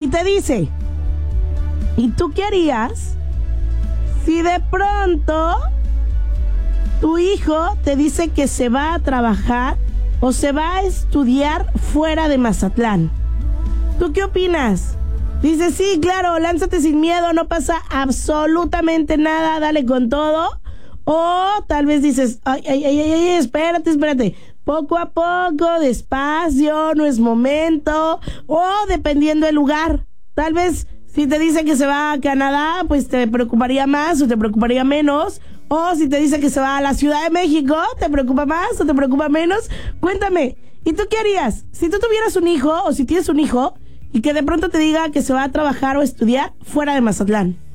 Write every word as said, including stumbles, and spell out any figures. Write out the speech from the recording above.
te dice, ¿y tú qué harías si de pronto tu hijo te dice que se va a trabajar o se va a estudiar fuera de Mazatlán? ¿Tú qué opinas? Dices, sí, claro, lánzate sin miedo, no pasa absolutamente nada, dale con todo. O tal vez dices, ay, ay, ay, ay, espérate, espérate, poco a poco, despacio, no es momento. O dependiendo del lugar, tal vez si te dice que se va a Canadá, pues te preocuparía más o te preocuparía menos. O si te dice que se va a la Ciudad de México, ¿te preocupa más o te preocupa menos? Cuéntame, ¿y tú qué harías? Si tú tuvieras un hijo o si tienes un hijo y que de pronto te diga que se va a trabajar o estudiar fuera de Mazatlán.